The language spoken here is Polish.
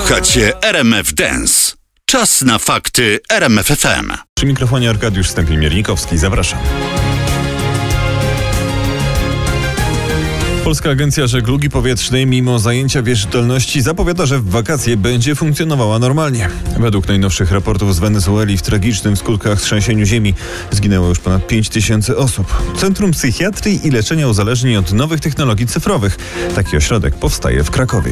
Słuchacie RMF Dance. Czas na fakty RMF FM. Przy mikrofonie Arkadiusz Stępień-Miernikowski. Zapraszam. Polska Agencja Żeglugi Powietrznej mimo zajęcia wierzytelności zapowiada, że w wakacje będzie funkcjonowała normalnie. Według najnowszych raportów z Wenezueli w tragicznym w skutkach trzęsieniu ziemi zginęło już ponad 5000 osób. Centrum Psychiatrii i Leczenia Uzależnień od Nowych Technologii Cyfrowych. Taki ośrodek powstaje w Krakowie.